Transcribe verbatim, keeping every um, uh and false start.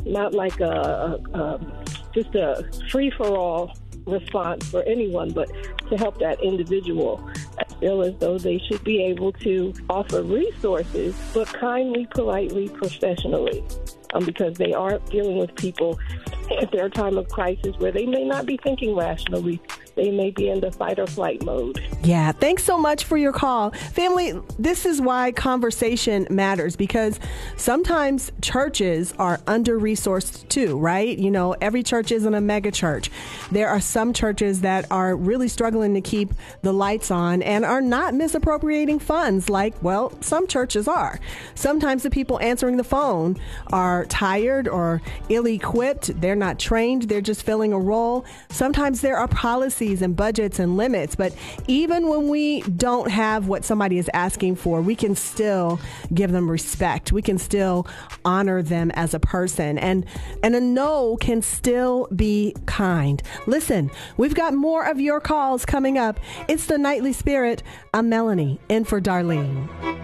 not like a, a, a just a free-for-all response for anyone, but to help that individual. I feel as though they should be able to offer resources, but kindly, politely, professionally, um, because they are dealing with people at their time of crisis where they may not be thinking rationally. They may be in the fight or flight mode. Yeah, thanks so much for your call. Family, this is why conversation matters, because sometimes churches are under-resourced too, right? You know, every church isn't a mega church. There are some churches that are really struggling to keep the lights on and are not misappropriating funds like, well, some churches are. Sometimes the people answering the phone are tired or ill-equipped. They're not trained. They're just filling a role. Sometimes there are policies and budgets and limits, but even when we don't have what somebody is asking for, we can still give them respect. We can still honor them as a person, and and a no can still be kind. Listen, we've got more of your calls coming up. It's the Nightly Spirit. I'm Melanie, in for Darlene.